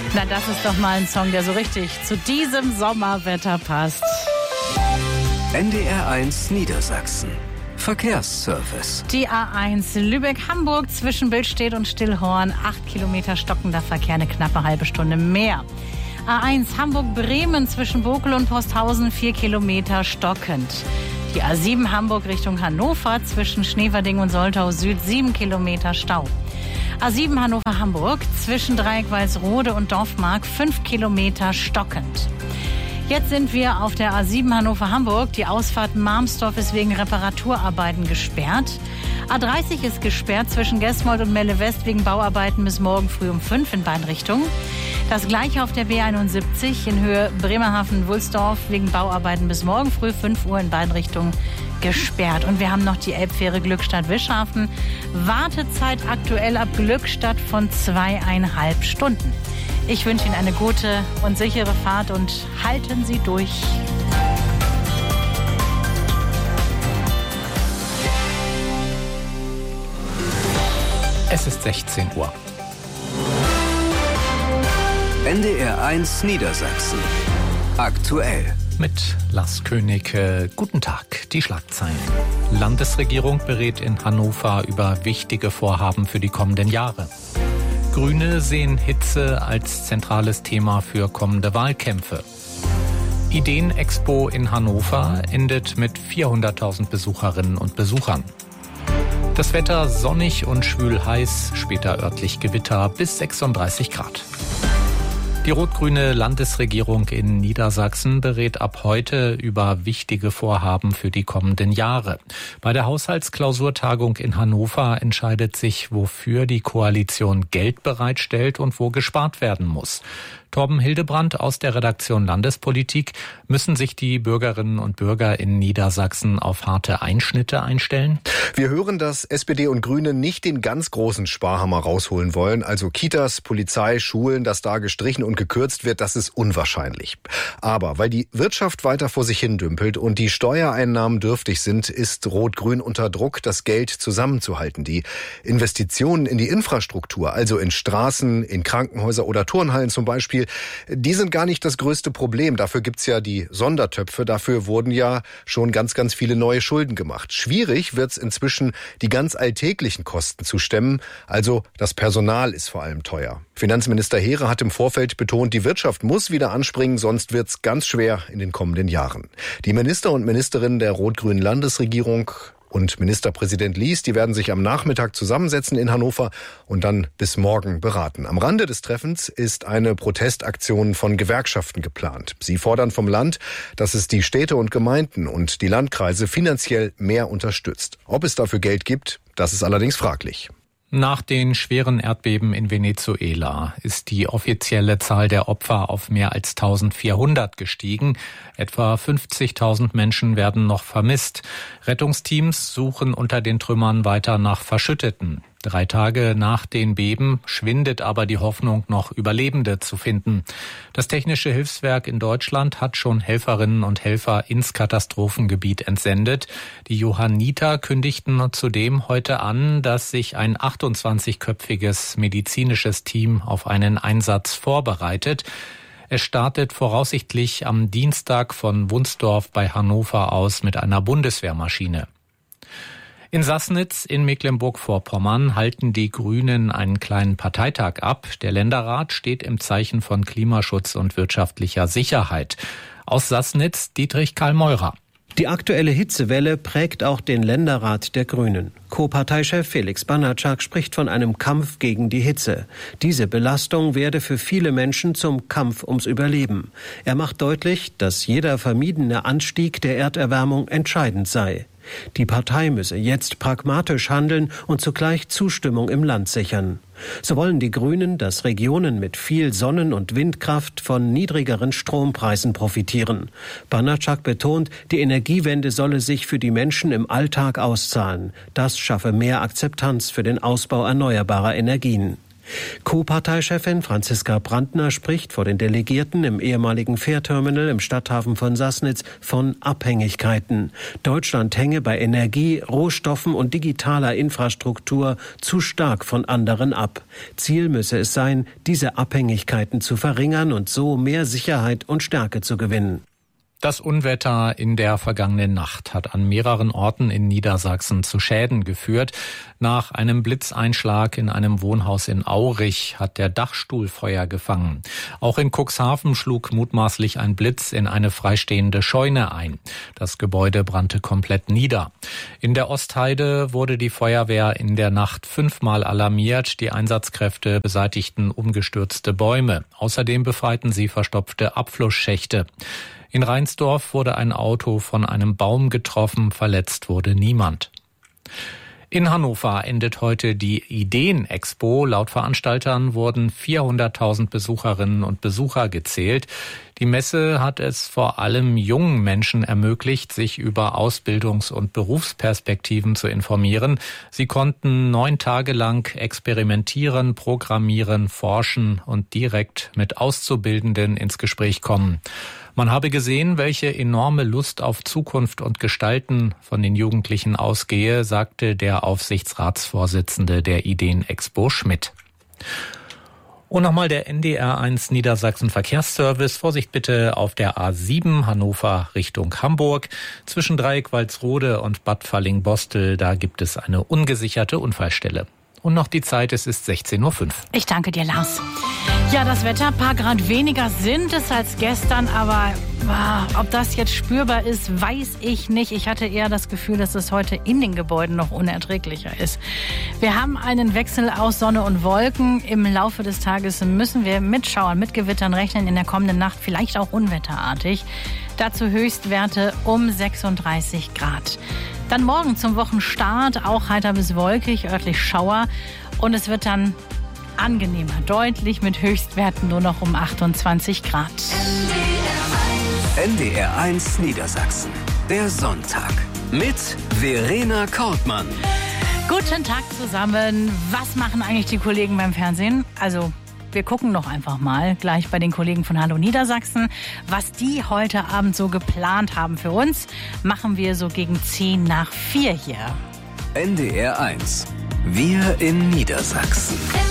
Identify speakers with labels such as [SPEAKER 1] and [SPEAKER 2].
[SPEAKER 1] Na, das ist doch mal ein Song, der so richtig zu diesem Sommerwetter passt.
[SPEAKER 2] NDR1 Niedersachsen. Verkehrsservice.
[SPEAKER 1] Die A1 Lübeck-Hamburg zwischen Billstedt und Stillhorn. 8 Kilometer stockender Verkehr, eine knappe halbe Stunde mehr. A1 Hamburg-Bremen zwischen Bokel und Posthausen. 4 Kilometer stockend. Die A7 Hamburg Richtung Hannover zwischen Schneverding und Soltau Süd. 7 Kilometer Stau. A7 Hannover-Hamburg zwischen Dreieck-Walsrode und Dorfmark 5 Kilometer stockend. Jetzt sind wir auf der A7 Hannover-Hamburg. Die Ausfahrt Marmsdorf ist wegen Reparaturarbeiten gesperrt. A30 ist gesperrt zwischen Gesmold und Melle West wegen Bauarbeiten bis morgen früh um 5 in beiden Richtungen. Das gleiche auf der B71 in Höhe Bremerhaven-Wulsdorf wegen Bauarbeiten bis morgen früh 5 Uhr in beiden Richtungen gesperrt. Und wir haben noch die Elbfähre-Glückstadt-Wischhafen. Wartezeit aktuell ab Glückstadt von 2,5 Stunden. Ich wünsche Ihnen eine gute und sichere Fahrt und halten Sie durch.
[SPEAKER 3] Es ist 16 Uhr.
[SPEAKER 2] NDR1 Niedersachsen. Aktuell.
[SPEAKER 3] Mit Lars König. Guten Tag. Die Schlagzeilen. Landesregierung berät in Hannover über wichtige Vorhaben für die kommenden Jahre. Grüne sehen Hitze als zentrales Thema für kommende Wahlkämpfe. Ideenexpo in Hannover endet mit 400.000 Besucherinnen und Besuchern. Das Wetter sonnig und schwül heiß, später örtlich Gewitter bis 36 Grad. Die rot-grüne Landesregierung in Niedersachsen berät ab heute über wichtige Vorhaben für die kommenden Jahre. Bei der Haushaltsklausurtagung in Hannover entscheidet sich, wofür die Koalition Geld bereitstellt und wo gespart werden muss. Torben Hildebrandt aus der Redaktion Landespolitik. Müssen sich die Bürgerinnen und Bürger in Niedersachsen auf harte Einschnitte einstellen?
[SPEAKER 4] Wir hören, dass SPD und Grüne nicht den ganz großen Sparhammer rausholen wollen. Also Kitas, Polizei, Schulen, dass da gestrichen und gekürzt wird, das ist unwahrscheinlich. Aber weil die Wirtschaft weiter vor sich hin dümpelt und die Steuereinnahmen dürftig sind, ist Rot-Grün unter Druck, das Geld zusammenzuhalten. Die Investitionen in die Infrastruktur, also in Straßen, in Krankenhäuser oder Turnhallen zum Beispiel, die sind gar nicht das größte Problem. Dafür gibt's ja die Sondertöpfe. Dafür wurden ja schon ganz, ganz viele neue Schulden gemacht. Schwierig wird's inzwischen, die ganz alltäglichen Kosten zu stemmen. Also das Personal ist vor allem teuer. Finanzminister Heere hat im Vorfeld betont, die Wirtschaft muss wieder anspringen, sonst wird's ganz schwer in den kommenden Jahren. Die Minister und Ministerinnen der rot-grünen Landesregierung und Ministerpräsident Lies, die werden sich am Nachmittag zusammensetzen in Hannover und dann bis morgen beraten. Am Rande des Treffens ist eine Protestaktion von Gewerkschaften geplant. Sie fordern vom Land, dass es die Städte und Gemeinden und die Landkreise finanziell mehr unterstützt. Ob es dafür Geld gibt, das ist allerdings fraglich.
[SPEAKER 3] Nach den schweren Erdbeben in Venezuela ist die offizielle Zahl der Opfer auf mehr als 1400 gestiegen. Etwa 50.000 Menschen werden noch vermisst. Rettungsteams suchen unter den Trümmern weiter nach Verschütteten. 3 Tage nach den Beben schwindet aber die Hoffnung, noch Überlebende zu finden. Das Technische Hilfswerk in Deutschland hat schon Helferinnen und Helfer ins Katastrophengebiet entsendet. Die Johanniter kündigten zudem heute an, dass sich ein 28-köpfiges medizinisches Team auf einen Einsatz vorbereitet. Es startet voraussichtlich am Dienstag von Wunsdorf bei Hannover aus mit einer Bundeswehrmaschine. In Sassnitz in Mecklenburg-Vorpommern halten die Grünen einen kleinen Parteitag ab. Der Länderrat steht im Zeichen von Klimaschutz und wirtschaftlicher Sicherheit. Aus Sassnitz Dietrich Karl Meurer.
[SPEAKER 5] Die aktuelle Hitzewelle prägt auch den Länderrat der Grünen. Co-Parteichef Felix Banatschak spricht von einem Kampf gegen die Hitze. Diese Belastung werde für viele Menschen zum Kampf ums Überleben. Er macht deutlich, dass jeder vermiedene Anstieg der Erderwärmung entscheidend sei. Die Partei müsse jetzt pragmatisch handeln und zugleich Zustimmung im Land sichern. So wollen die Grünen, dass Regionen mit viel Sonnen- und Windkraft von niedrigeren Strompreisen profitieren. Banatschak betont, die Energiewende solle sich für die Menschen im Alltag auszahlen. Das schaffe mehr Akzeptanz für den Ausbau erneuerbarer Energien. Co-Parteichefin Franziska Brandner spricht vor den Delegierten im ehemaligen Fährterminal im Stadthafen von Sassnitz von Abhängigkeiten. Deutschland hänge bei Energie, Rohstoffen und digitaler Infrastruktur zu stark von anderen ab. Ziel müsse es sein, diese Abhängigkeiten zu verringern und so mehr Sicherheit und Stärke zu gewinnen.
[SPEAKER 3] Das Unwetter in der vergangenen Nacht hat an mehreren Orten in Niedersachsen zu Schäden geführt. Nach einem Blitzeinschlag in einem Wohnhaus in Aurich hat der Dachstuhl Feuer gefangen. Auch in Cuxhaven schlug mutmaßlich ein Blitz in eine freistehende Scheune ein. Das Gebäude brannte komplett nieder. In der Ostheide wurde die Feuerwehr in der Nacht 5-mal alarmiert. Die Einsatzkräfte beseitigten umgestürzte Bäume. Außerdem befreiten sie verstopfte Abflussschächte. In Reinsdorf wurde ein Auto von einem Baum getroffen, verletzt wurde niemand. In Hannover endet heute die Ideen-Expo. Laut Veranstaltern wurden 400.000 Besucherinnen und Besucher gezählt. Die Messe hat es vor allem jungen Menschen ermöglicht, sich über Ausbildungs- und Berufsperspektiven zu informieren. Sie konnten 9 Tage lang experimentieren, programmieren, forschen und direkt mit Auszubildenden ins Gespräch kommen. Man habe gesehen, welche enorme Lust auf Zukunft und Gestalten von den Jugendlichen ausgehe, sagte der Aufsichtsratsvorsitzende der Ideen-Expo Schmidt. Und nochmal der NDR1 Niedersachsen Verkehrsservice. Vorsicht bitte auf der A7 Hannover Richtung Hamburg. Zwischen Dreieck-Walsrode und Bad Falling-Bostel, da gibt es eine ungesicherte Unfallstelle. Und noch die Zeit, es ist 16:05 Uhr.
[SPEAKER 1] Ich danke dir, Lars. Ja, das Wetter, ein paar Grad weniger sind es als gestern, aber ob das jetzt spürbar ist, weiß ich nicht. Ich hatte eher das Gefühl, dass es heute in den Gebäuden noch unerträglicher ist. Wir haben einen Wechsel aus Sonne und Wolken. Im Laufe des Tages müssen wir mit Schauern, mit Gewittern rechnen, in der kommenden Nacht vielleicht auch unwetterartig. Dazu Höchstwerte um 36 Grad. Dann morgen zum Wochenstart auch heiter bis wolkig, örtlich Schauer. Und es wird dann angenehmer, deutlich mit Höchstwerten nur noch um 28 Grad.
[SPEAKER 2] NDR1 Niedersachsen. Der Sonntag. Mit Verena Kortmann.
[SPEAKER 1] Guten Tag zusammen. Was machen eigentlich die Kollegen beim Fernsehen? Also, wir gucken doch einfach mal gleich bei den Kollegen von Hallo Niedersachsen, was die heute Abend so geplant haben für uns. Machen wir so gegen 3:10 hier.
[SPEAKER 2] NDR1. Wir in Niedersachsen.